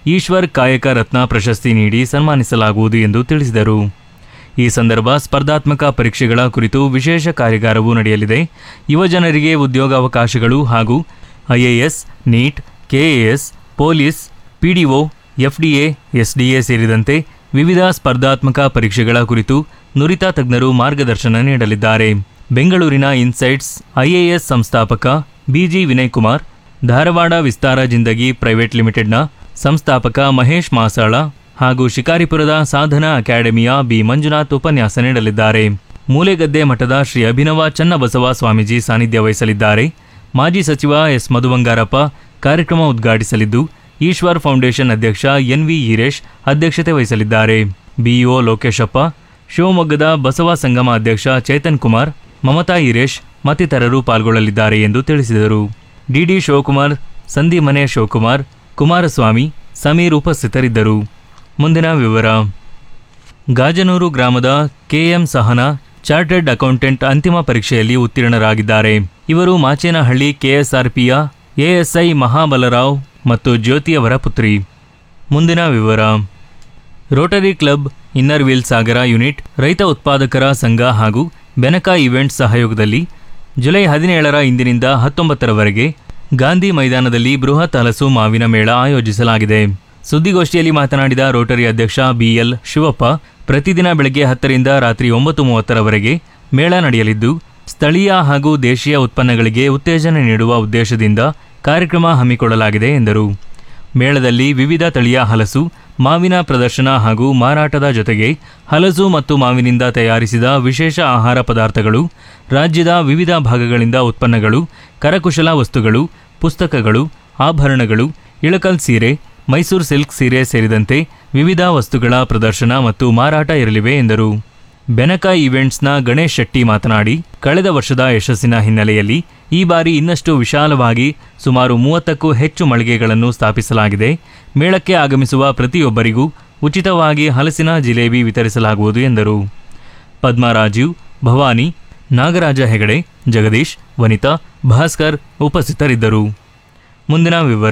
ಈಶ್ವರ್ ಕಾಯಕ ರತ್ನ ಪ್ರಶಸ್ತಿ ನೀಡಿ ಸನ್ಮಾನಿಸಲಾಗುವುದು ಎಂದು ತಿಳಿಸಿದರು. ಈ ಸಂದರ್ಭ ಸ್ಪರ್ಧಾತ್ಮಕ ಪರೀಕ್ಷೆಗಳ ಕುರಿತು ವಿಶೇಷ ಕಾರ್ಯಾಗಾರವೂ ನಡೆಯಲಿದೆ. ಯುವಜನರಿಗೆ ಉದ್ಯೋಗಾವಕಾಶಗಳು ಹಾಗೂ IAS, neat, KAS, police, PDO, FDA, SDA ಸೇರಿದಂತೆ ವಿವಿಧ ಸ್ಪರ್ಧಾತ್ಮಕ ಪರೀಕ್ಷೆಗಳ ಕುರಿತು ನುರಿತ ತಜ್ಞರು ಮಾರ್ಗದರ್ಶನ ನೀಡಲಿದ್ದಾರೆ. ಬೆಂಗಳೂರಿನ ಇನ್ಸೈಟ್ಸ್ ಐಎಎಸ್ ಸಂಸ್ಥಾಪಕ ಬಿಜಿ ವಿನಯ್ ಕುಮಾರ್, ಧಾರವಾಡ ವಿಸ್ತಾರ ಜಿಂದಗಿ ಪ್ರೈವೇಟ್ ಲಿಮಿಟೆಡ್ನ ಸಂಸ್ಥಾಪಕ ಮಹೇಶ್ ಮಾಸಾಳ ಹಾಗೂ ಶಿಕಾರಿಪುರದ ಸಾಧನಾ ಅಕಾಡೆಮಿಯ ಬಿ ಮಂಜುನಾಥ್ ಉಪನ್ಯಾಸ ನೀಡಲಿದ್ದಾರೆ. ಮೂಲೆಗದ್ದೆ ಮಠದ ಶ್ರೀ ಅಭಿನವ ಚನ್ನಬಸವ ಸ್ವಾಮೀಜಿ ಸಾನ್ನಿಧ್ಯ ವಹಿಸಲಿದ್ದಾರೆ. ಮಾಜಿ ಸಚಿವ ಎಸ್ ಮಧುಬಂಗಾರಪ್ಪ ಕಾರ್ಯಕ್ರಮ ಉದ್ಘಾಟಿಸಲಿದ್ದು, ಈಶ್ವರ್ ಫೌಂಡೇಶನ್ ಅಧ್ಯಕ್ಷ ಎನ್ವಿ ಈರೇಶ್ ಅಧ್ಯಕ್ಷತೆ ವಹಿಸಲಿದ್ದಾರೆ. ಬಿಇಒ ಲೋಕೇಶಪ್ಪ, ಶಿವಮೊಗ್ಗದ ಬಸವ ಸಂಗಮ ಅಧ್ಯಕ್ಷ ಚೇತನ್ ಕುಮಾರ್, ಮಮತಾ ಈರೇಶ್ ಮತ್ತಿತರರು ಪಾಲ್ಗೊಳ್ಳಲಿದ್ದಾರೆ ಎಂದು ತಿಳಿಸಿದರು. ಡಿಡಿ ಶಿವಕುಮಾರ್, ಸಂಧಿಮನೆ ಶಿವಕುಮಾರ್, ಕುಮಾರಸ್ವಾಮಿ, ಸಮೀರ್ ಉಪಸ್ಥಿತರಿದ್ದರು. ಮುಂದಿನ ವಿವರ. ಗಾಜನೂರು ಗ್ರಾಮದ ಕೆಎಂ ಸಹನಾ ಚಾರ್ಟರ್ಡ್ ಅಕೌಂಟೆಂಟ್ ಅಂತಿಮ ಪರೀಕ್ಷೆಯಲ್ಲಿ ಉತ್ತೀರ್ಣರಾಗಿದ್ದಾರೆ. ಇವರು ಮಾಚೇನಹಳ್ಳಿ ಕೆಎಸ್ಆರ್ಪಿಯ ಎಎಸ್ಐ ಮಹಾಬಲರಾವ್ ಮತ್ತು ಜ್ಯೋತಿಯವರ ಪುತ್ರಿ. ಮುಂದಿನ ವಿವರ. ರೋಟರಿ ಕ್ಲಬ್ ಇನ್ನರ್ ವೀಲ್ ಸಾಗರ ಯೂನಿಟ್, ರೈತ ಉತ್ಪಾದಕರ ಸಂಘ ಹಾಗೂ ಬೆನಕ ಇವೆಂಟ್ಸ್ ಸಹಯೋಗದಲ್ಲಿ ಜುಲೈ 17ರ ಇಂದಿನಿಂದ 19ರವರೆಗೆ ಗಾಂಧಿ ಮೈದಾನದಲ್ಲಿ ಬೃಹತ್ ಹಲಸು ಮಾವಿನ ಮೇಳ ಆಯೋಜಿಸಲಾಗಿದೆ. ಸುದ್ದಿಗೋಷ್ಠಿಯಲ್ಲಿ ಮಾತನಾಡಿದ ರೋಟರಿ ಅಧ್ಯಕ್ಷ ಬಿಎಲ್ ಶಿವಪ್ಪ, ಪ್ರತಿದಿನ ಬೆಳಗ್ಗೆ 10ರಿಂದ ರಾತ್ರಿ 9:30ರವರೆಗೆ ಮೇಳ ನಡೆಯಲಿದ್ದು, ಸ್ಥಳೀಯ ಹಾಗೂ ದೇಶೀಯ ಉತ್ಪನ್ನಗಳಿಗೆ ಉತ್ತೇಜನ ನೀಡುವ ಉದ್ದೇಶದಿಂದ ಕಾರ್ಯಕ್ರಮ ಹಮ್ಮಿಕೊಳ್ಳಲಾಗಿದೆ ಎಂದರು. ಮೇಳದಲ್ಲಿ ವಿವಿಧ ತಳಿಯ ಹಲಸು, ಮಾವಿನ ಪ್ರದರ್ಶನ ಹಾಗೂ ಮಾರಾಟದ ಜೊತೆಗೆ ಹಲಸು ಮತ್ತು ಮಾವಿನಿಂದ ತಯಾರಿಸಿದ ವಿಶೇಷ ಆಹಾರ ಪದಾರ್ಥಗಳು, ರಾಜ್ಯದ ವಿವಿಧ ಭಾಗಗಳಿಂದ ಉತ್ಪನ್ನಗಳು, ಕರಕುಶಲ ವಸ್ತುಗಳು, ಪುಸ್ತಕಗಳು, ಆಭರಣಗಳು, ಇಳಕಲ್ ಸೀರೆ, ಮೈಸೂರು ಸಿಲ್ಕ್ ಸೀರೆ ಸೇರಿದಂತೆ ವಿವಿಧ ವಸ್ತುಗಳ ಪ್ರದರ್ಶನ ಮತ್ತು ಮಾರಾಟ ಇರಲಿವೆ ಎಂದರು. ಬೆನಕ ಇವೆಂಟ್ಸ್ನ ಗಣೇಶ್ ಶೆಟ್ಟಿ ಮಾತನಾಡಿ, ಕಳೆದ ವರ್ಷದ ಯಶಸ್ಸಿನ ಹಿನ್ನೆಲೆಯಲ್ಲಿ ಈ ಬಾರಿ ಇನ್ನಷ್ಟು ವಿಶಾಲವಾಗಿ ಸುಮಾರು 30ಕ್ಕೂ ಹೆಚ್ಚು ಮಳಿಗೆಗಳನ್ನು ಸ್ಥಾಪಿಸಲಾಗಿದೆ. ಮೇಳಕ್ಕೆ ಆಗಮಿಸುವ ಪ್ರತಿಯೊಬ್ಬರಿಗೂ ಉಚಿತವಾಗಿ ಹಲಸಿನ ಜಿಲೇಬಿ ವಿತರಿಸಲಾಗುವುದು ಎಂದರು. ಪದ್ಮಾ ರಾಜೀವ್, ಭವಾನಿ, ನಾಗರಾಜ ಹೆಗಡೆ, ಜಗದೀಶ್, ವನಿತಾ, ಭಾಸ್ಕರ್ ಉಪಸ್ಥಿತರಿದ್ದರು. ಮುಂದಿನ ವಿವರ.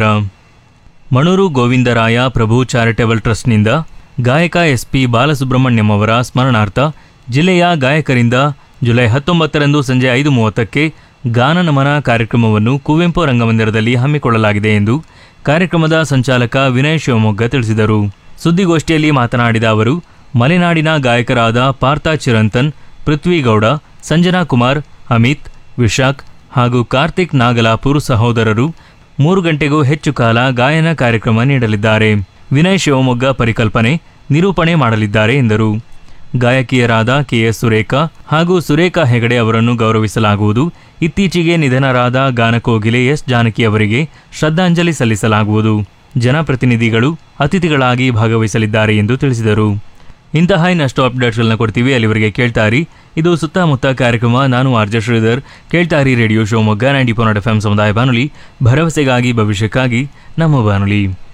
ಮಣೂರು ಗೋವಿಂದರಾಯ ಪ್ರಭು ಚಾರಿಟೇಬಲ್ ಟ್ರಸ್ಟ್ನಿಂದ ಗಾಯಕ ಎಸ್ಪಿ ಬಾಲಸುಬ್ರಹ್ಮಣ್ಯಂ ಅವರ ಸ್ಮರಣಾರ್ಥ ಜಿಲ್ಲೆಯ ಗಾಯಕರಿಂದ ಜುಲೈ 19ರಂದು ಸಂಜೆ 5:30ಕ್ಕೆ ಗಾನ ನಮನ ಕಾರ್ಯಕ್ರಮವನ್ನು ಕುವೆಂಪು ರಂಗಮಂದಿರದಲ್ಲಿ ಹಮ್ಮಿಕೊಳ್ಳಲಾಗಿದೆ ಎಂದು ಕಾರ್ಯಕ್ರಮದ ಸಂಚಾಲಕ ವಿನಯ್ ಶಿವಮೊಗ್ಗ ತಿಳಿಸಿದರು. ಸುದ್ದಿಗೋಷ್ಠಿಯಲ್ಲಿ ಮಾತನಾಡಿದ ಅವರು, ಮಲೆನಾಡಿನ ಗಾಯಕರಾದ ಪಾರ್ಥ ಚಿರಂತನ್, ಪೃಥ್ವಿಗೌಡ, ಸಂಜನಾ ಕುಮಾರ್, ಅಮಿತ್, ವಿಶಾಖ್ ಹಾಗೂ ಕಾರ್ತಿಕ್ ನಾಗಲಾಪುರ್ ಸಹೋದರರು 3 ಗಂಟೆಗೂ ಹೆಚ್ಚು ಕಾಲ ಗಾಯನ ಕಾರ್ಯಕ್ರಮ ನೀಡಲಿದ್ದಾರೆ. ವಿನಯ್ ಶಿವಮೊಗ್ಗ ಪರಿಕಲ್ಪನೆ, ನಿರೂಪಣೆ ಮಾಡಲಿದ್ದಾರೆ ಎಂದರು. ಗಾಯಕಿಯರಾದ ಕೆಎಸ್ ಸುರೇಖಾ ಹಾಗೂ ಸುರೇಖಾ ಹೆಗಡೆ ಅವರನ್ನು ಗೌರವಿಸಲಾಗುವುದು. ಇತ್ತೀಚೆಗೆ ನಿಧನರಾದ ಗಾನಕೋಗಿಲೆ ಎಸ್ ಜಾನಕಿ ಅವರಿಗೆ ಶ್ರದ್ಧಾಂಜಲಿ ಸಲ್ಲಿಸಲಾಗುವುದು. ಜನಪ್ರತಿನಿಧಿಗಳು ಅತಿಥಿಗಳಾಗಿ ಭಾಗವಹಿಸಲಿದ್ದಾರೆ ಎಂದು ತಿಳಿಸಿದರು. ಇಂತಹ ಇನ್ನಷ್ಟು ಅಪ್ಡೇಟ್ಸ್ಗಳನ್ನ ಕೊಡ್ತೀವಿ. ಅಲ್ಲಿವರೆಗೆ ಕೇಳ್ತಾರಿ ಇದು ಸುತ್ತಮುತ್ತ ಕಾರ್ಯಕ್ರಮ. ನಾನು RJ Sridhar. ಕೇಳ್ತಾರಿ radio Shivamogga 90.8 FM ಸಮುದಾಯ ಬಾನುಲಿ, ಭರವಸೆಗಾಗಿ ಭವಿಷ್ಯಕ್ಕಾಗಿ ನಮ್ಮ ಬಾನುಲಿ.